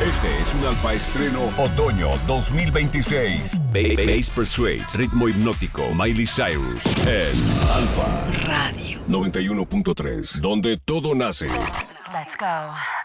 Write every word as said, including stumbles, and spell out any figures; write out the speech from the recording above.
Este es un Alfa Estreno Otoño dos mil veintiséis. Bass Persuades, ritmo hipnótico, Miley Cyrus en Alfa Radio noventa y uno punto tres, donde todo nace. Let's go.